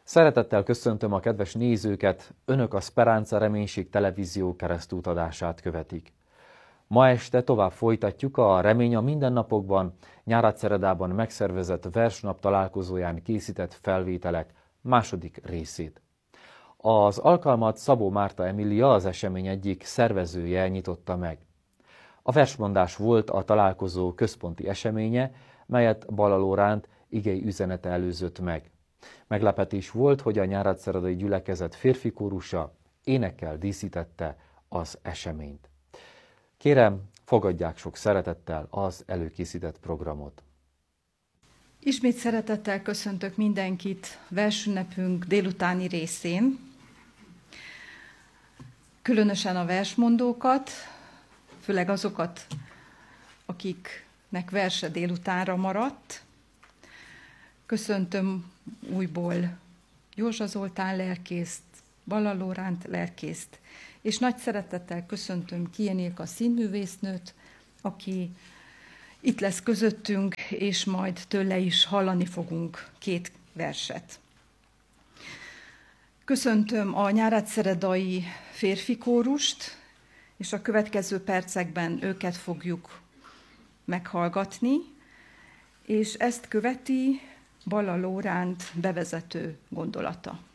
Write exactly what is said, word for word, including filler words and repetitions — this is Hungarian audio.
Szeretettel köszöntöm a kedves nézőket, Önök a Speranza Reménység televízió keresztútadását követik. Ma este tovább folytatjuk a Remény a mindennapokban Nyáradszeredában megszervezett versnap találkozóján készített felvételek második részét. Az alkalmat Szabó Márta Emília, az esemény egyik szervezője nyitotta meg. A versmondás volt a találkozó központi eseménye, melyet Balla Lóránt igei üzenete előzött meg. Meglepetés volt, hogy a nyáradszeredai gyülekezet férfi kórusa énekkel díszítette az eseményt. Kérem, fogadják sok szeretettel az előkészített programot. Ismét szeretettel köszöntök mindenkit versünnepünk délutáni részén. Különösen a versmondókat, főleg azokat, akiknek verse délutánra maradt. Köszöntöm újból Józsa Zoltán lelkészt, Balla Lóránt lelkészt, és nagy szeretettel köszöntöm Kienélka színművésznőt, aki itt lesz közöttünk, és majd tőle is hallani fogunk két verset. Köszöntöm a nyáradszeredai férfi kórust, és a következő percekben őket fogjuk meghallgatni, és ezt követi Balla Lóránt bevezető gondolata.